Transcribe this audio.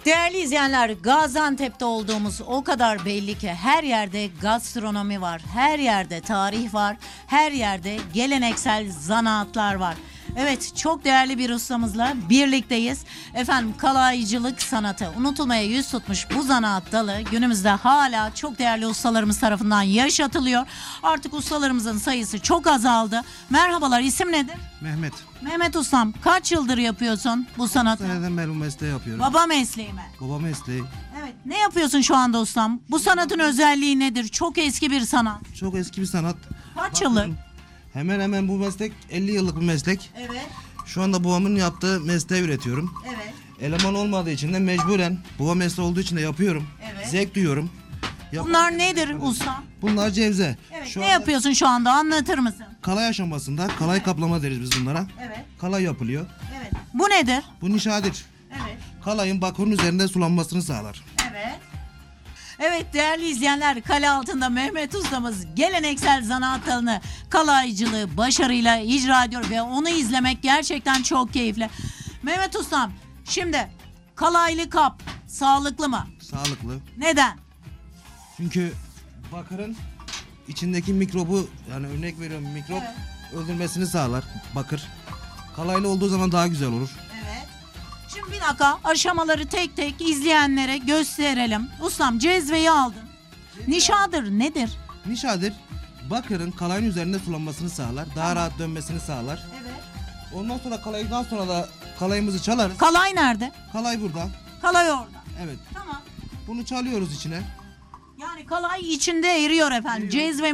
Değerli izleyenler, Gaziantep'te olduğumuz o kadar belli ki her yerde gastronomi var, her yerde tarih var, her yerde geleneksel zanaatlar var. Evet, çok değerli bir ustamızla birlikteyiz. Efendim, kalaycılık sanatı unutulmaya yüz tutmuş bu zanaat dalı günümüzde hala çok değerli ustalarımız tarafından yaşatılıyor. Artık ustalarımızın sayısı çok azaldı. Merhabalar, isim nedir? Mehmet. Mehmet ustam, kaç yıldır yapıyorsun bu sanatı? Seneden beri bu mesleği yapıyorum. Baba mesleği mi? Baba mesleği. Evet. Ne yapıyorsun şu anda ustam? Bu sanatın özelliği nedir? Çok eski bir sanat. Çok eski bir sanat. Kaç yıllık? Hemen hemen bu meslek 50 yıllık bir meslek. Evet. Şu anda babamın yaptığı mesleği üretiyorum. Evet. Eleman olmadığı için de mecburen baba mesleği olduğu için de yapıyorum. Evet. Zevk duyuyorum. Bunlar nedir usta? Bunlar cevze. Evet. Şu Ne anda yapıyorsun şu anda? Anlatır mısın? kalay aşamasında kalay kaplama deriz biz bunlara. Evet. Kalay yapılıyor. Evet. Bu nedir? Bu nişadir. Evet. Kalayın bakırın üzerinde sulanmasını sağlar. Evet. Evet değerli izleyenler, kale altında Mehmet ustamız geleneksel zanaat dalını, kalaycılığı başarıyla icra ediyor ve onu izlemek gerçekten çok keyifli. Mehmet ustam, şimdi kalaylı kap sağlıklı mı? Sağlıklı. Neden? Çünkü bakırın içindeki mikrobu, yani örnek veriyorum, mikrop öldürmesini sağlar bakır. Kalaylı olduğu zaman daha güzel olur. Evet. Şimdi bir dakika, aşamaları tek tek izleyenlere gösterelim. Ustam, cezveyi aldın. Nişadır nedir? Nişadir bakırın kalayın üzerinde sulanmasını sağlar. Daha rahat dönmesini sağlar. Evet. Ondan sonra kalaydan sonra da kalayımızı çalarız. Kalay nerede? Kalay burada. Kalay orada. Evet. Tamam. Bunu çalıyoruz içine. Yani kalay içinde eriyor efendim. Cezve